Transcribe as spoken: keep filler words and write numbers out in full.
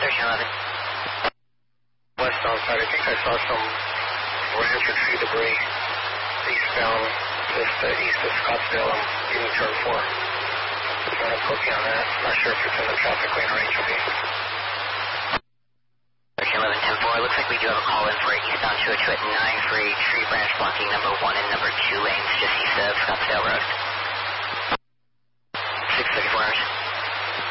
thirteen eleven. Westbound side, I think I saw some ranch or tree debris eastbound, just uh, east of Scottsdale on Union Turn four. Just want to put me on that. Not sure if it's in the traffic lane range of me. thirteen eleven ten four, looks like we do have a call in for eastbound two oh two at nine for a tree branch blocking number one and number two lanes just east of Scottsdale Road. six thirty-four hours.